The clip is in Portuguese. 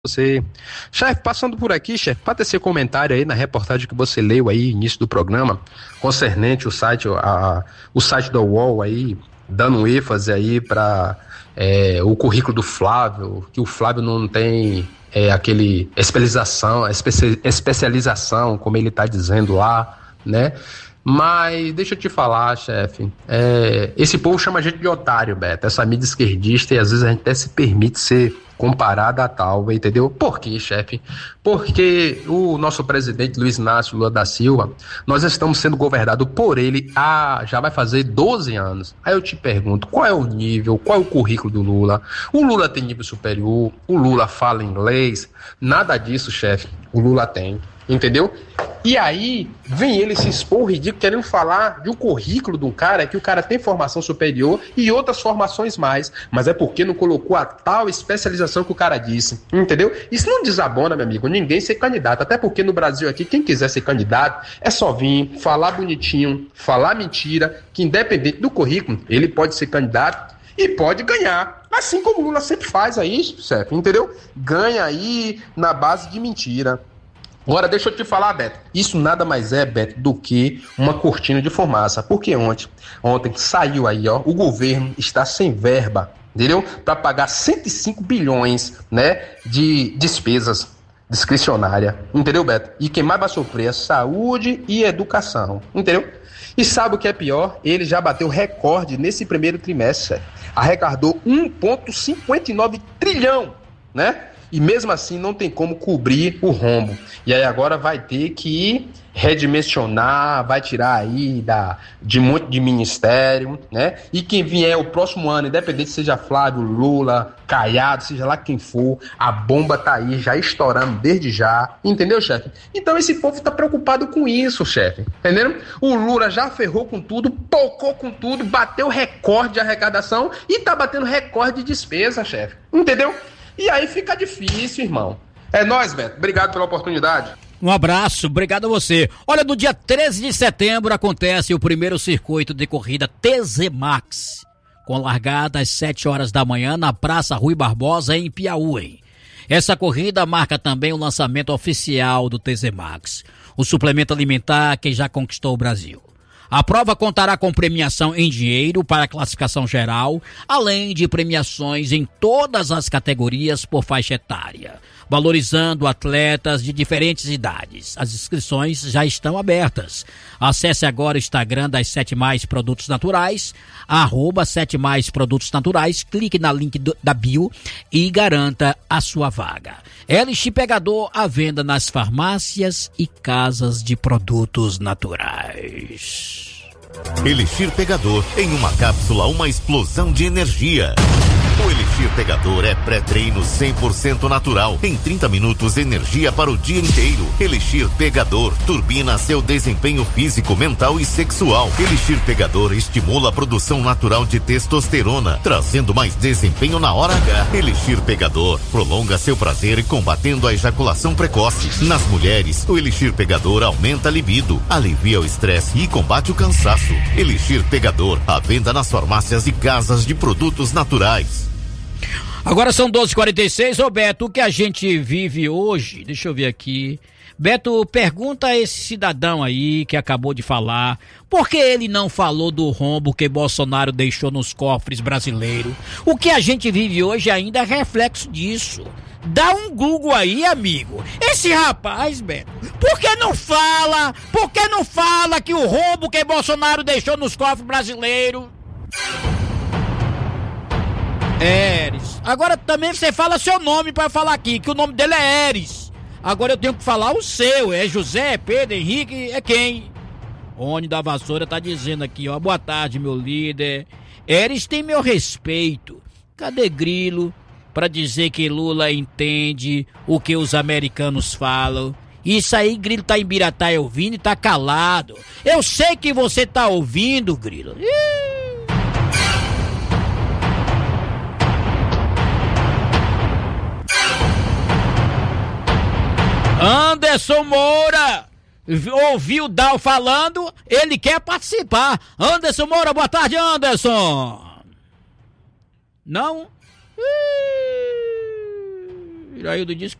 Você, chefe, passando por aqui, chefe, para tecer comentário aí na reportagem que você leu aí, início do programa, concernente o site da UOL aí, dando um ênfase aí para o currículo do Flávio, que o Flávio não tem aquele especialização, como ele está dizendo lá, né? Mas deixa eu te falar, chefe, esse povo chama a gente de otário, Beto, essa mídia esquerdista, e às vezes a gente até se permite ser comparado a tal, entendeu? Por quê, chefe? Porque o nosso presidente Luiz Inácio Lula da Silva, nós estamos sendo governados por ele já vai fazer 12 anos. Aí eu te pergunto, qual é o nível, qual é o currículo do Lula? O Lula tem nível superior, o Lula fala inglês, nada disso, chefe, o Lula tem. Entendeu? E aí vem ele se expor ridículo, querendo falar de um currículo de um cara que o cara tem formação superior e outras formações mais, mas é porque não colocou a tal especialização que o cara disse, entendeu? Isso não desabona, meu amigo, ninguém ser candidato, até porque no Brasil aqui, quem quiser ser candidato é só vir, falar bonitinho, falar mentira, que independente do currículo, ele pode ser candidato e pode ganhar, assim como o Lula sempre faz aí, chefe, entendeu? Ganha aí na base de mentira. Agora, deixa eu te falar, Beto, isso nada mais é, Beto, do que uma cortina de fumaça, porque ontem saiu aí, ó, o governo está sem verba, entendeu? Para pagar 105 bilhões, né, de despesas discricionárias, entendeu, Beto? E quem mais vai sofrer é saúde e educação, entendeu? E sabe o que é pior? Ele já bateu recorde nesse primeiro trimestre, arrecadou 1,59 trilhão, né? E mesmo assim não tem como cobrir o rombo. E aí agora vai ter que redimensionar, vai tirar aí de muito de ministério, né? E quem vier o próximo ano, independente seja Flávio, Lula, Caiado, seja lá quem for, a bomba tá aí já estourando desde já, entendeu, chefe? Então esse povo tá preocupado com isso, chefe, entendeu? O Lula já ferrou com tudo, pocou com tudo, bateu recorde de arrecadação e tá batendo recorde de despesa, chefe, entendeu? E aí fica difícil, irmão. É nóis, Beto. Obrigado pela oportunidade. Um abraço, obrigado a você. Olha, no dia 13 de setembro acontece o primeiro circuito de corrida TZ Max, com largada às 7 horas da manhã na Praça Rui Barbosa, em Piauí. Essa corrida marca também o lançamento oficial do TZ Max, o suplemento alimentar que já conquistou o Brasil. A prova contará com premiação em dinheiro para a classificação geral, além de premiações em todas as categorias por faixa etária, valorizando atletas de diferentes idades. As inscrições já estão abertas. Acesse agora o Instagram das 7 Mais Produtos Naturais, @7 Mais Produtos Naturais, clique na link da bio e garanta a sua vaga. Elixir Pegador à venda nas farmácias e casas de produtos naturais. Elixir Pegador, em uma cápsula, uma explosão de energia. O Elixir Pegador é pré-treino 100% natural. Em 30 minutos, energia para o dia inteiro. Elixir Pegador turbina seu desempenho físico, mental e sexual. Elixir Pegador estimula a produção natural de testosterona, trazendo mais desempenho na hora H. Elixir Pegador prolonga seu prazer e combatendo a ejaculação precoce. Nas mulheres, o Elixir Pegador aumenta a libido, alivia o estresse e combate o cansaço. Elixir Pegador, à venda nas farmácias e casas de produtos naturais. Agora são 12h46, ô Beto, o que a gente vive hoje, deixa eu ver aqui. Beto, pergunta a esse cidadão aí que acabou de falar, por que ele não falou do rombo que Bolsonaro deixou nos cofres brasileiros? O que a gente vive hoje ainda é reflexo disso. Dá um Google aí, amigo. Esse rapaz, Beto, por que não fala? Por que não fala que o rombo que Bolsonaro deixou nos cofres brasileiros? Eres. Agora também você fala seu nome para falar aqui, que o nome dele é Eres. Agora eu tenho que falar o seu, é José, Pedro, Henrique, é quem? Rony da Vassoura tá dizendo aqui, ó, boa tarde, meu líder. Eres tem meu respeito. Cadê Grilo para dizer que Lula entende o que os americanos falam? Isso aí, Grilo tá em Biratá ouvindo e tá calado. Eu sei que você tá ouvindo, Grilo. Anderson Moura, ouviu o Dal falando, ele quer participar. Anderson Moura, boa tarde, Anderson. Não? Iraildo disse